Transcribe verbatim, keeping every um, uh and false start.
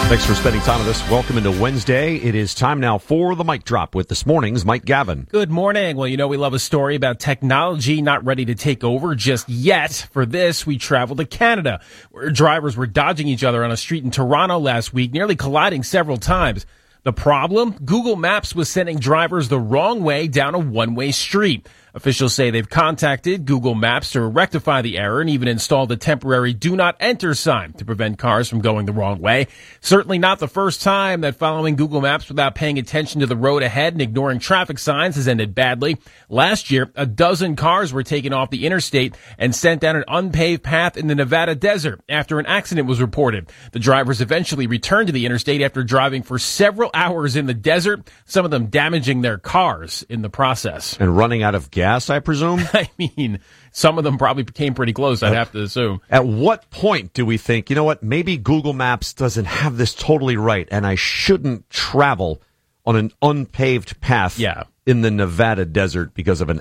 Thanks for spending time with us. Welcome into Wednesday. It is time now for the Mic Drop with this morning's Mike Gavin. Good morning. Well, you know, we love a story about technology not ready to take over just yet. For this, we traveled to Canada, where drivers were dodging each other on a street in Toronto last week, nearly colliding several times. The problem? Google Maps was sending drivers the wrong way down a one-way street. Officials say they've contacted Google Maps to rectify the error and even installed a temporary do not enter sign to prevent cars from going the wrong way. Certainly not the first time that following Google Maps without paying attention to the road ahead and ignoring traffic signs has ended badly. Last year, a dozen cars were taken off the interstate and sent down an unpaved path in the Nevada desert after an accident was reported. The drivers eventually returned to the interstate after driving for several hours in the desert, some of them damaging their cars in the process. And running out of gas. Gas, I presume? I mean, some of them probably came pretty close, I'd have to assume. At what point do we think, you know what, maybe Google Maps doesn't have this totally right, and I shouldn't travel on an unpaved path yeah. in the Nevada desert because of an